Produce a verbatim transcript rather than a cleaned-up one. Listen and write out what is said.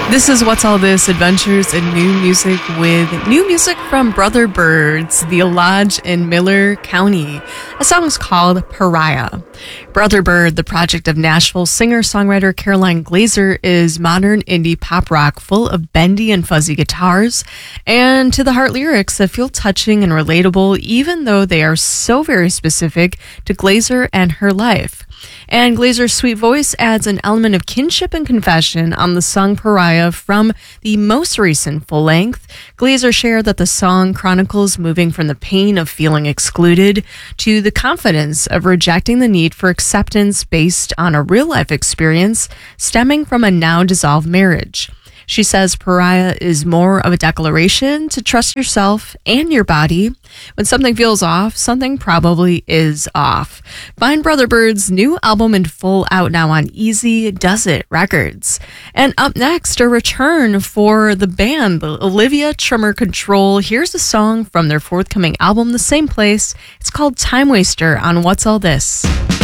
This is What's All This? Adventures in New Music with new music from Brother Birds, the Lodge in Miller County. A song is called Pariah. Brother Bird, the project of Nashville singer-songwriter Caroline Glaser, is modern indie pop rock full of bendy and fuzzy guitars and to-the-heart lyrics that feel touching and relatable, even though they are so very specific to Glaser and her life. And Glaser's sweet voice adds an element of kinship and confession on the song Pariah from the most recent full length. Glaser shared that the song chronicles moving from the pain of feeling excluded to the confidence of rejecting the need for acceptance based on a real-life experience stemming from a now-dissolved marriage. She says Pariah is more of a declaration to trust yourself and your body. When something feels off, something probably is off. Find Brother Bird's new album in full out now on Easy Does It Records. And up next, a return for the band, Olivia Tremor Control. Here's a song from their forthcoming album, The Same Place. It's called Time Waster on What's All This?